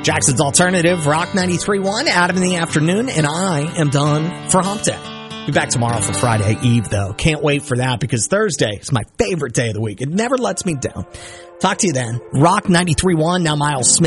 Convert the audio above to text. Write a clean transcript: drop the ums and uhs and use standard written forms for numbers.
Jackson's Alternative, Rock 93.1, Adam in the afternoon, and I am done for Hump Day. Be back tomorrow for Friday Eve, though. Can't wait for that because Thursday is my favorite day of the week. It never lets me down. Talk to you then. Rock 93.1, now Miles Smith.